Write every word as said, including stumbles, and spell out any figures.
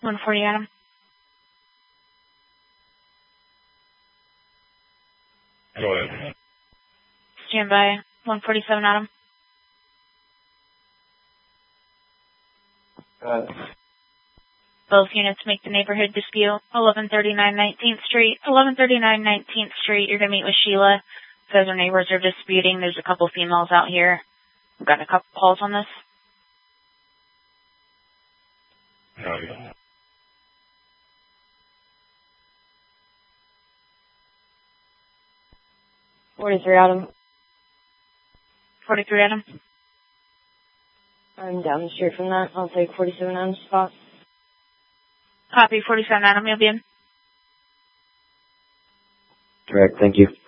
one forty Adam. Go ahead. Stand by. one forty-seven Adam. Uh, Both units make the neighborhood dispute. eleven thirty-nine nineteenth Street. eleven thirty-nine nineteenth Street. You're going to meet with Sheila. Says her neighbors are disputing. There's a couple females out here. We've gotten a couple calls on this. Howdy. forty-three Adam. forty-three Adam. I'm down the street from that. I'll take forty-seven Adam's spot. Copy. forty-seven Adam. You'll be in. Correct. Thank you.